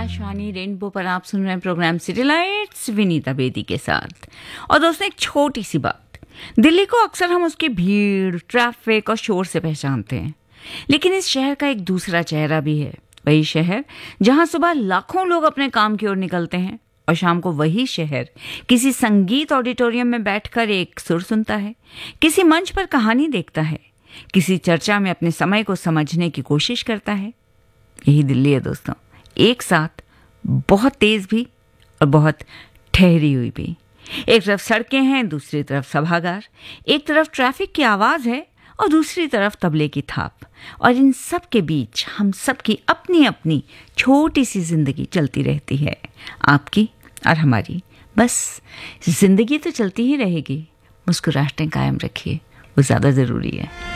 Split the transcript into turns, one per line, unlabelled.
Akashvani rainbow पर आप सुन रहे हैं programme city lights Vinita Bedi के साथ। और दोस्तों, एक छोटी सी बात, दिल्ली को अक्सर हम उसकी भीड़, ट्रैफिक और शोर से पहचानते हैं, लेकिन इस शहर का एक दूसरा चेहरा भी है। वही शहर जहां सुबह लाखों लोग अपने काम की ओर निकलते हैं और शाम को वही शहर किसी संगीत ऑडिटोरियम में बैठकर एक सुर सुनता है, किसी मंच पर कहानी देखता है, किसी चर्चा में अपने समय को समझने की कोशिश करता है। यही दिल्ली है दोस्तों, एक साथ बहुत तेज भी और बहुत ठहरी हुई भी। एक तरफ सड़कें हैं, दूसरी तरफ सभागार, एक तरफ ट्रैफिक की आवाज है और दूसरी तरफ तबले की थाप। और इन सब के बीच हम सब की अपनी अपनी छोटी सी जिंदगी चलती रहती है, आपकी और हमारी। बस जिंदगी तो चलती ही रहेगी, मुस्कुराहटें कायम रखिए, वो ज्यादा जरूरी है।